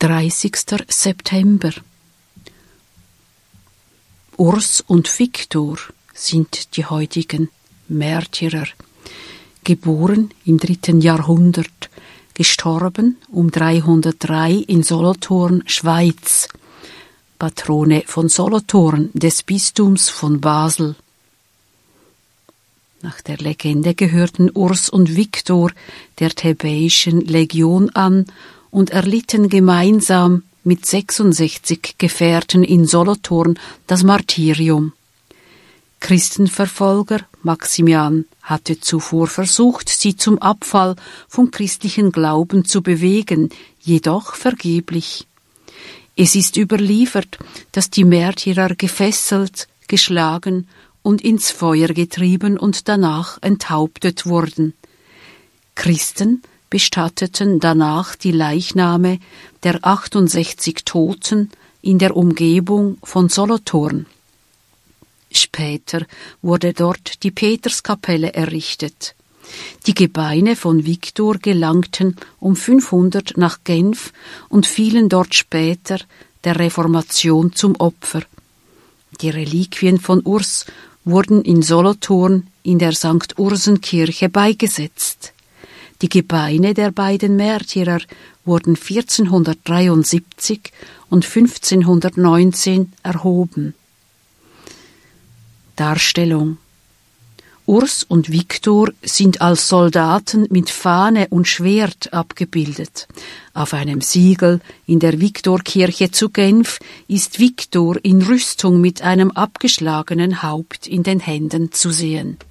30. September. Urs und Viktor sind die heutigen Märtyrer. Geboren im 3. Jahrhundert, gestorben um 303 in Solothurn, Schweiz. Patrone von Solothurn, des Bistums von Basel. Nach der Legende gehörten Urs und Viktor der Thebäischen Legion an und erlitten gemeinsam mit 66 Gefährten in Solothurn das Martyrium. Christenverfolger Maximian hatte zuvor versucht, sie zum Abfall vom christlichen Glauben zu bewegen, jedoch vergeblich. Es ist überliefert, dass die Märtyrer gefesselt, geschlagen und ins Feuer getrieben und danach enthauptet wurden. Christen bestatteten danach die Leichname der 68 Toten in der Umgebung von Solothurn. Später wurde dort die Peterskapelle errichtet. Die Gebeine von Viktor gelangten um 500 nach Genf und fielen dort später der Reformation zum Opfer. Die Reliquien von Urs wurden in Solothurn in der St. Ursenkirche beigesetzt. Die Gebeine der beiden Märtyrer wurden 1473 und 1519 erhoben. Darstellung: Urs und Viktor sind als Soldaten mit Fahne und Schwert abgebildet. Auf einem Siegel in der Viktorkirche zu Genf ist Viktor in Rüstung mit einem abgeschlagenen Haupt in den Händen zu sehen.